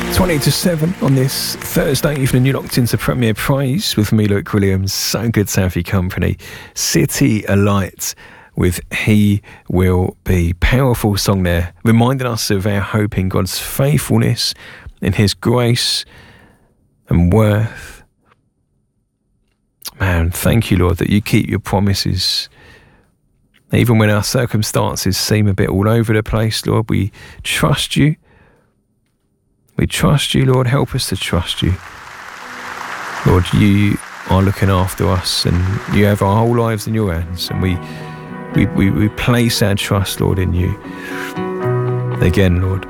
20 to 7 on this Thursday evening. You're locked into Premier Praise with me, Luke Williams. So good to have your company. City Alight with He Will Be. Powerful song there, reminding us of our hope in God's faithfulness, in His grace and worth. Man, thank you, Lord, that you keep your promises. Even when our circumstances seem a bit all over the place, Lord, we trust you. We trust you, Lord. Help us to trust you. Lord, you are looking after us and you have our whole lives in your hands, and we place our trust, Lord, in you. Again, Lord,